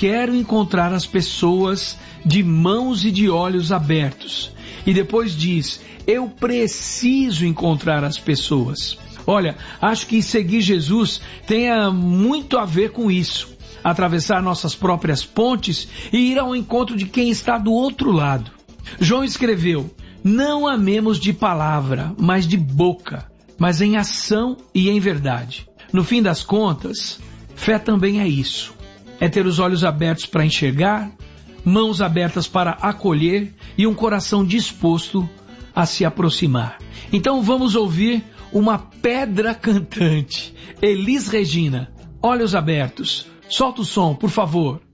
quero encontrar as pessoas de mãos e de olhos abertos. E depois diz, eu preciso encontrar as pessoas. Olha, acho que seguir Jesus tenha muito a ver com isso. Atravessar nossas próprias pontes e ir ao encontro de quem está do outro lado. João escreveu, não amemos de palavra, mas de boca, mas em ação e em verdade. No fim das contas, fé também é isso. É ter os olhos abertos para enxergar, mãos abertas para acolher e um coração disposto a se aproximar. Então vamos ouvir uma pedra cantante. Elis Regina, olhos abertos. Solta o som, por favor.